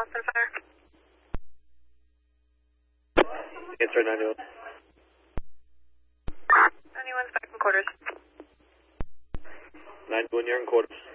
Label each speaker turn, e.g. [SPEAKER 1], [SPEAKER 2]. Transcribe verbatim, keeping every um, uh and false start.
[SPEAKER 1] Austin Fire.
[SPEAKER 2] Answer ninety-one.
[SPEAKER 1] ninety-one's back in quarters.
[SPEAKER 2] ninety-one, you're in quarters.